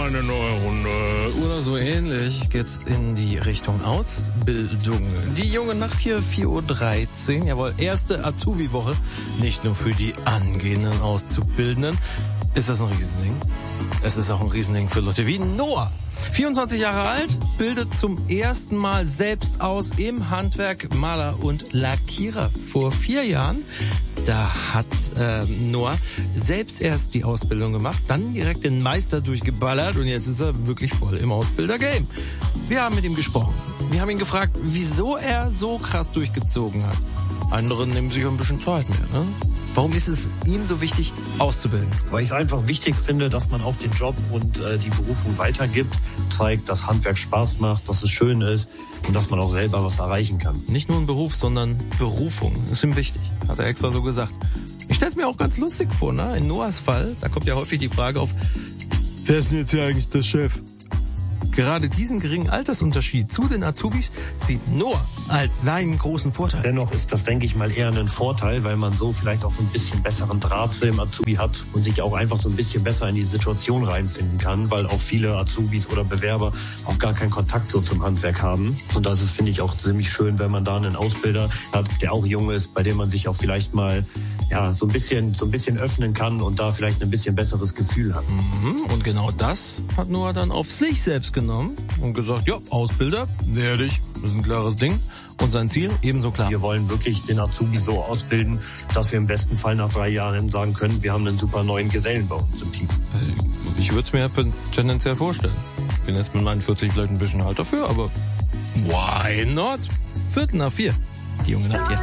eine neue Runde. Oder so ähnlich geht's in die Richtung Ausbildung. Die junge Nacht hier, 4:13 Uhr. Jawohl, erste Azubi-Woche. Nicht nur für die angehenden Auszubildenden. Ist das ein Riesending? Es ist auch ein Riesending für Leute wie Noah. 24 Jahre alt, bildet zum ersten Mal selbst aus im Handwerk Maler und Lackierer. Vor 4 Jahren, da hat Noah selbst erst die Ausbildung gemacht, dann direkt den Meister durchgeballert und jetzt ist er wirklich voll im Ausbilder-Game. Wir haben mit ihm gesprochen. Wir haben ihn gefragt, wieso er so krass durchgezogen hat. Andere nehmen sich ein bisschen Zeit mehr, ne? Warum ist es ihm so wichtig, auszubilden? Weil ich es einfach wichtig finde, dass man auch den Job und die Berufung weitergibt, zeigt, dass Handwerk Spaß macht, dass es schön ist und dass man auch selber was erreichen kann. Nicht nur ein Beruf, sondern Berufung. Das ist ihm wichtig, hat er extra so gesagt. Ich stelle es mir auch ganz lustig vor, ne? In Noahs Fall, da kommt ja häufig die Frage auf, wer ist denn jetzt hier eigentlich der Chef? Gerade diesen geringen Altersunterschied zu den Azubis sieht Noah als seinen großen Vorteil. Dennoch ist das, denke ich mal, eher ein Vorteil, weil man so vielleicht auch so ein bisschen besseren Draht zu dem Azubi hat und sich auch einfach so ein bisschen besser in die Situation reinfinden kann, weil auch viele Azubis oder Bewerber auch gar keinen Kontakt so zum Handwerk haben. Und das ist, finde ich, auch ziemlich schön, wenn man da einen Ausbilder hat, der auch jung ist, bei dem man sich auch vielleicht mal so ein bisschen öffnen kann und da vielleicht ein bisschen besseres Gefühl hat. Und genau das hat Noah dann auf sich selbst genommen und gesagt, ja, Ausbilder werde ich. Das ist ein klares Ding. Und sein Ziel ebenso klar. Wir wollen wirklich den Azubi so ausbilden, dass wir im besten Fall nach 3 Jahren sagen können, wir haben einen super neuen Gesellen bei uns im Team. Ich würde es mir tendenziell vorstellen. Ich bin jetzt mit meinen 40 vielleicht ein bisschen alt dafür, aber why not? 4:45, die junge Nacht hier.